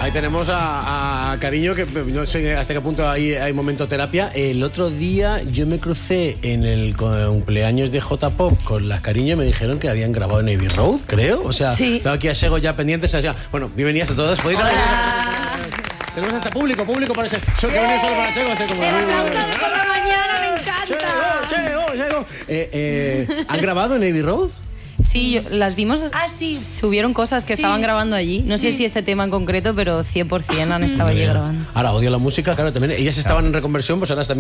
Ahí tenemos a Cariño, que no sé hasta qué punto hay momento terapia. El otro día yo me crucé en el cumpleaños de J-Pop con las Cariño y me dijeron que habían grabado en Abbey Road, creo. O sea, sí. Tengo aquí a Sego ya pendientes. O sea, bueno, bienvenidas a todas. ¿Podéis tenemos hasta público para ese. Que venía solo para Sego. Como el aplauso de por la mañana, me encanta. Sego. ¿Han grabado en Abbey Road? Sí, las vimos. Sí. Subieron cosas que estaban grabando allí. No sé si este tema en concreto, pero 100% han estado allí grabando. Ahora odio la música, claro, también. Ellas estaban en reconversión, pues ahora también.